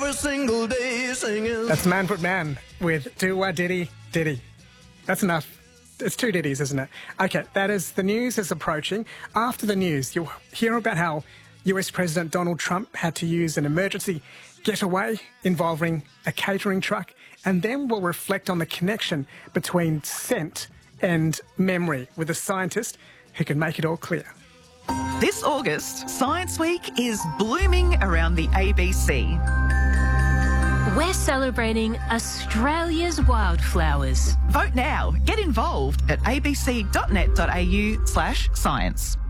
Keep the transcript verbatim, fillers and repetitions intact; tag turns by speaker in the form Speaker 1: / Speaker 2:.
Speaker 1: every single day singing.
Speaker 2: That's Manfred Mann with Do a Diddy Diddy. That's enough. It's two ditties, isn't it? Okay, that is the news is approaching. After the news, you'll hear about how U S President Donald Trump had to use an emergency getaway involving a catering truck, and then we'll reflect on the connection between scent and memory with a scientist who can make it all clear.
Speaker 3: This August, Science Week is blooming around the A B C.
Speaker 4: We're celebrating Australia's wildflowers.
Speaker 3: Vote now. Get involved at abc.net.au slash science.